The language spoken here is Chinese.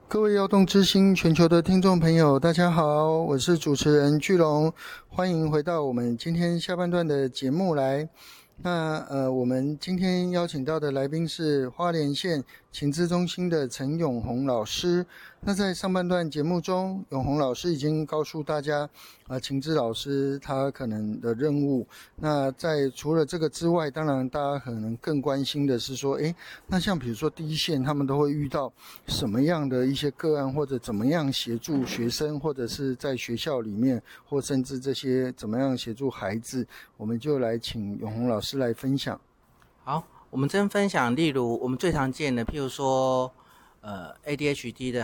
各位耀动之星全球的听众朋友，大家好，我是主持人巨龙，欢迎回到我们今天下半段的节目来。我们今天邀请到的来宾是花莲县情资中心的陈永红老师。那在上半段节目中，永红老师已经告诉大家，情资老师他可能的任务。那在除了这个之外，当然大家可能更关心的是说，那像比如说第一线，他们都会遇到什么样的一些个案，或者怎么样协助学生，或者是在学校里面，或甚至这些怎么样协助孩子，我们就来请永红老师来分享。 好，我们这边分享，例如我们最常见的，譬如说，ADHD 的